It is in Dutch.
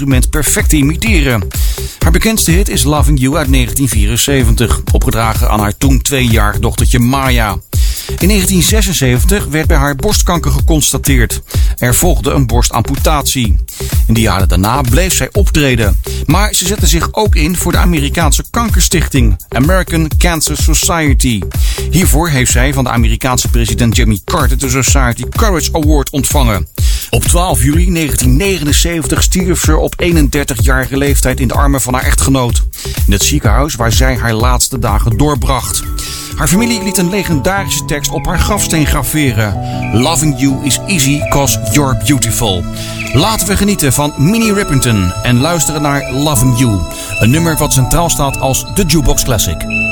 instrument perfect te imiteren. Haar bekendste hit is Loving You uit 1974, opgedragen aan haar toen 2-jarig dochtertje Maya. In 1976 werd bij haar borstkanker geconstateerd. Er volgde een borstamputatie. In de jaren daarna bleef zij optreden. Maar ze zette zich ook in voor de Amerikaanse kankerstichting, American Cancer Society. Hiervoor heeft zij van de Amerikaanse president Jimmy Carter de Society Courage Award ontvangen. Op 12 juli 1979 stierf ze op 31-jarige leeftijd in de armen van haar echtgenoot. In het ziekenhuis waar zij haar laatste dagen doorbracht. Haar familie liet een legendarische tekst op haar grafsteen graveren. Loving you is easy cause you're beautiful. Laten we genieten van Minnie Riperton en luisteren naar Loving You. Een nummer wat centraal staat als de Jukebox Classic.